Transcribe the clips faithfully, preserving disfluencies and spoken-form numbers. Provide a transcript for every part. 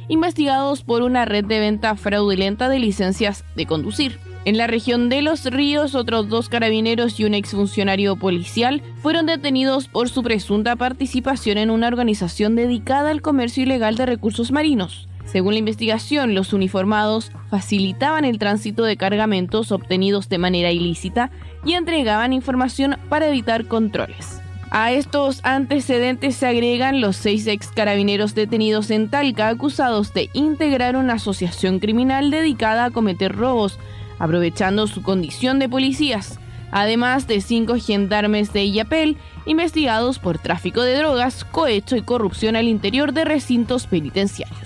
investigados por una red de venta fraudulenta de licencias de conducir. En la región de Los Ríos, otros dos carabineros y un exfuncionario policial fueron detenidos por su presunta participación en una organización dedicada al comercio ilegal de recursos marinos. Según la investigación, los uniformados facilitaban el tránsito de cargamentos obtenidos de manera ilícita y entregaban información para evitar controles. A estos antecedentes se agregan los seis ex carabineros detenidos en Talca acusados de integrar una asociación criminal dedicada a cometer robos, aprovechando su condición de policías, además de cinco gendarmes de Illapel investigados por tráfico de drogas, cohecho y corrupción al interior de recintos penitenciarios.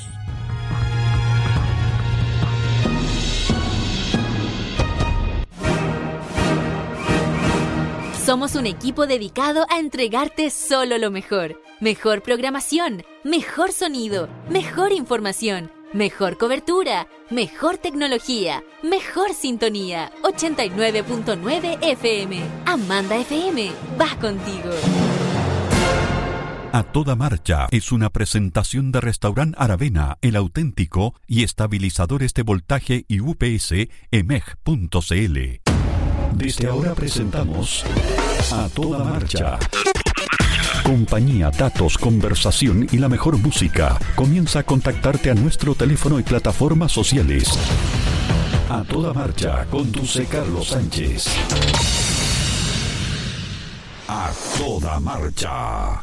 Somos un equipo dedicado a entregarte solo lo mejor. Mejor programación, mejor sonido, mejor información, mejor cobertura, mejor tecnología, mejor sintonía. ochenta y nueve punto nueve F M. Amanda F M, va contigo. A Toda Marcha es una presentación de Restaurant Aravena, El Auténtico y estabilizadores de voltaje y U P S E M E G punto C L. Desde ahora presentamos A Toda Marcha. Compañía, datos, conversación y la mejor música. Comienza a contactarte a nuestro teléfono y plataformas sociales. A Toda Marcha, conduce Carlos Sánchez. A Toda Marcha.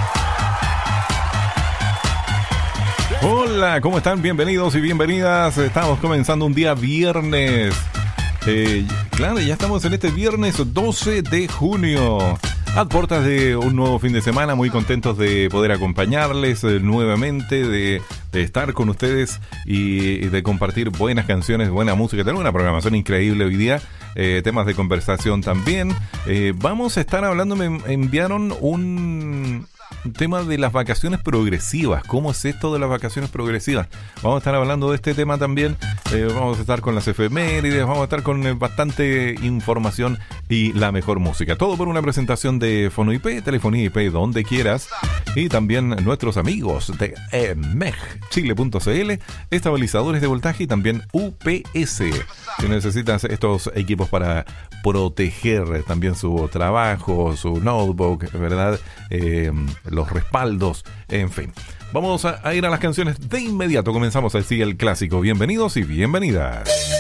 Hola, ¿cómo están? Bienvenidos y bienvenidas. Estamos comenzando un día viernes. Eh, claro, ya estamos en este viernes doce de junio. A puertas de un nuevo fin de semana, muy contentos de poder acompañarles eh, nuevamente, de, de estar con ustedes y, y de compartir buenas canciones, buena música. Tenemos una programación increíble hoy día, eh, temas de conversación también. Eh, vamos a estar hablando, me enviaron un... Un tema de las vacaciones progresivas. ¿Cómo es esto de las vacaciones progresivas? Vamos a estar hablando de este tema también. Eh, vamos a estar con las efemérides, vamos a estar con eh, bastante información y la mejor música. Todo por una presentación de Fono I P, telefonía I P donde quieras. Y también nuestros amigos de E M E G, Chile punto C L, estabilizadores de voltaje y también U P S. Si necesitas estos equipos para proteger también su trabajo, su notebook, ¿verdad? Eh, los respaldos, en fin. Vamos a, a ir a las canciones de inmediato. Comenzamos así el clásico. Bienvenidos y bienvenidas.